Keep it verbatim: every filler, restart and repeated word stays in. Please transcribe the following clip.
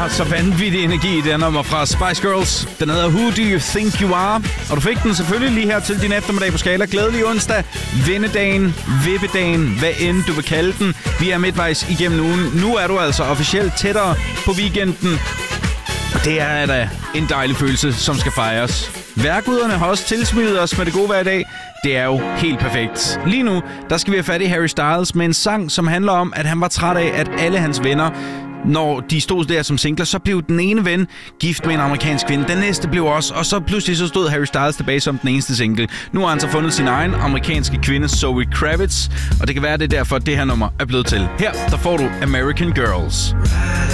er så vanvittig energi i det nummer fra Spice Girls. Den hedder Who Do You Think You Are? Og du fik den selvfølgelig lige her til din eftermiddag på Skala. Glædelig onsdag, vindedagen, vippedagen, hvad end du vil kalde den. Vi er midtvejs igennem ugen. Nu er du altså officielt tættere på weekenden. Og det er da en dejlig følelse, som skal fejres. Vejrguderne har også tilsmittet os med det gode hver dag. Det er jo helt perfekt. Lige nu, der skal vi have fat i Harry Styles med en sang, som handler om, at han var træt af, at alle hans venner, når de stod der som singler, så blev den ene ven gift med en amerikansk kvinde. Den næste blev også, og så pludselig så stod Harry Styles tilbage som den eneste single. Nu har han så fundet sin egen amerikanske kvinde, Zoe Kravitz, og det kan være, det er derfor, det her nummer er blevet til. Her, der får du American Girls.